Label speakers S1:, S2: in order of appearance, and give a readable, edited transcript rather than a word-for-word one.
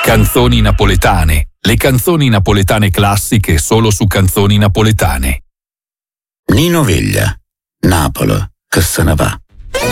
S1: Canzoni napoletane. Le canzoni napoletane classiche solo su Canzoni Napoletane.
S2: Nino Veglia, Napolo, che se ne va.